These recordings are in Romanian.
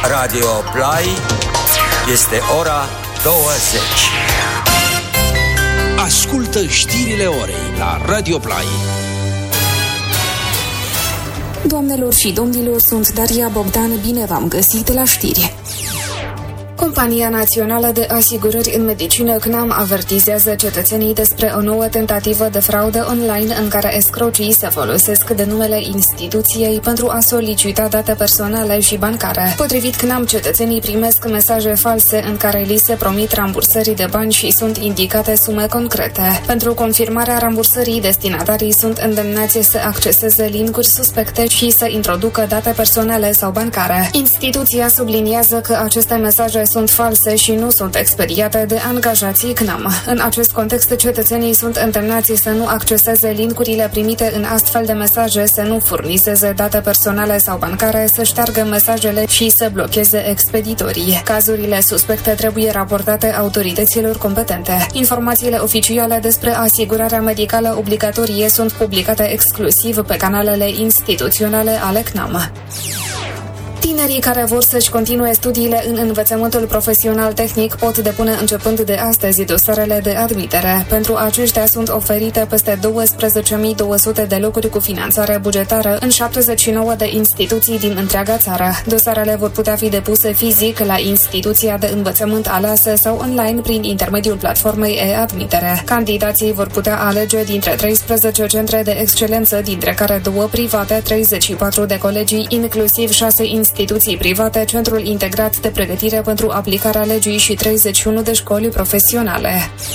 Radio Play, este ora 20. Ascultă știrile orei la Radio Play. Doamnelor și domnilor, sunt Daria Bogdan, bine v-am găsit la știri. Compania Națională de Asigurări în Medicină CNAM avertizează cetățenii despre o nouă tentativă de fraudă online în care escrocii se folosesc de numele instituției pentru a solicita date personale și bancare. Potrivit CNAM, cetățenii primesc mesaje false în care li se promit rambursări de bani și sunt indicate sume concrete. Pentru confirmarea rambursării, destinatarii sunt îndemnați să acceseze linkuri suspecte și să introducă date personale sau bancare. Instituția subliniază că aceste mesaje sunt false și nu sunt expediate de angajații CNAM. În acest context, cetățenii sunt îndemnați să nu acceseze linkurile primite în astfel de mesaje, să nu furnizeze date personale sau bancare, să șteargă mesajele și să blocheze expeditorii. Cazurile suspecte trebuie raportate autorităților competente. Informațiile oficiale despre asigurarea medicală obligatorie sunt publicate exclusiv pe canalele instituționale ale CNAM. Tinerii care vor să-și continue studiile în învățământul profesional tehnic pot depune începând de astăzi dosarele de admitere. Pentru aceștia sunt oferite peste 12.200 de locuri cu finanțare bugetară în 79 de instituții din întreaga țară. Dosarele vor putea fi depuse fizic la instituția de învățământ aleasă sau online prin intermediul platformei e-admitere. Candidații vor putea alege dintre 13 centre de excelență, dintre care 2 private, 34 de colegii, inclusiv 6 instituții private, Centrul Integrat de Pregătire pentru Aplicarea Legii și 31 de școli profesionale.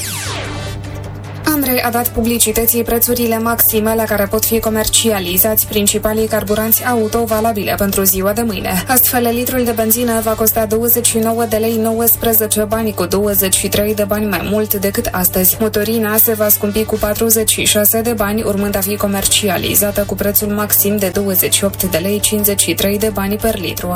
ANRE a dat publicității prețurile maxime la care pot fi comercializați principalii carburanți auto valabile pentru ziua de mâine. Astfel, litrul de benzină va costa 29 de lei 19 bani, cu 23 de bani mai mult decât astăzi. Motorina se va scumpi cu 46 de bani, urmând a fi comercializată cu prețul maxim de 28 de lei 53 de bani per litru.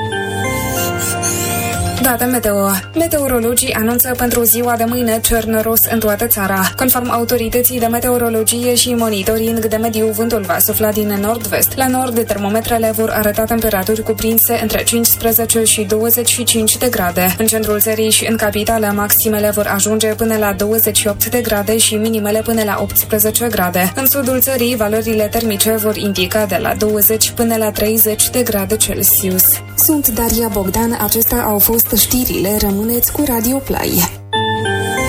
Date meteo. Meteorologii anunță pentru ziua de mâine cer năros în toată țara. Conform autorității de meteorologie și monitoring de mediu, vântul va sufla din nord-vest. La nord, termometrele vor arăta temperaturi cuprinse între 15 și 25 de grade. În centrul țării și în capitală, maximele vor ajunge până la 28 de grade și minimele până la 18 grade. În sudul țării, valorile termice vor indica de la 20 până la 30 de grade Celsius. Sunt Daria Bogdan, acestea au fost știrile, rămâneți cu Radio Play.